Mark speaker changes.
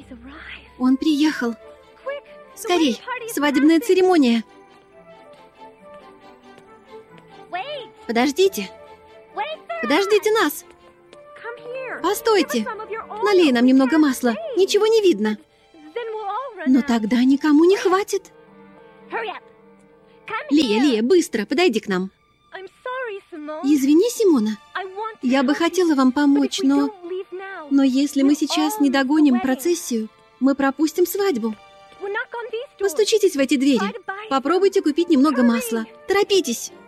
Speaker 1: Он приехал. Скорей, свадебная церемония. Подождите. Подождите нас. Постойте. Налей нам немного масла. Ничего не видно. Но тогда никому не хватит. Лия, быстро, подойди к нам. Извини, Симона. Я бы хотела вам помочь, но если мы сейчас не догоним процессию, мы пропустим свадьбу. Постучитесь в эти двери. Попробуйте купить немного масла. Торопитесь.